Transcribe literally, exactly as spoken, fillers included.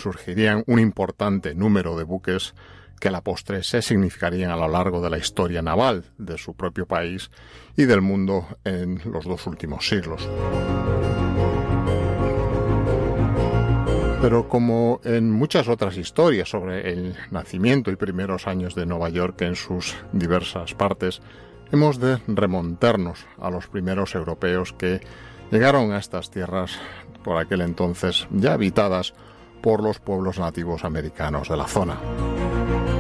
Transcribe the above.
surgirían un importante número de buques que a la postre se significarían a lo largo de la historia naval de su propio país y del mundo en los dos últimos siglos. Pero como en muchas otras historias sobre el nacimiento y primeros años de Nueva York en sus diversas partes, hemos de remontarnos a los primeros europeos que llegaron a estas tierras por aquel entonces ya habitadas por los pueblos nativos americanos de la zona.